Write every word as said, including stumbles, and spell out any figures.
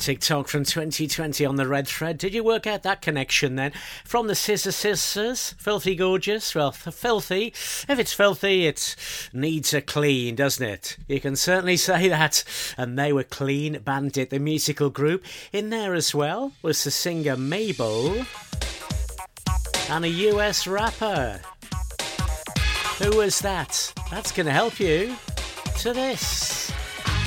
TikTok from twenty twenty on the red thread. Did you work out that connection then? From the Scissor Sisters, Filthy Gorgeous. Well, filthy. If it's filthy, it needs a clean, doesn't it? You can certainly say that. And they were Clean Bandit, the musical group. In there as well was the singer Mabel and a U S rapper. Who was that? That's going to help you to this.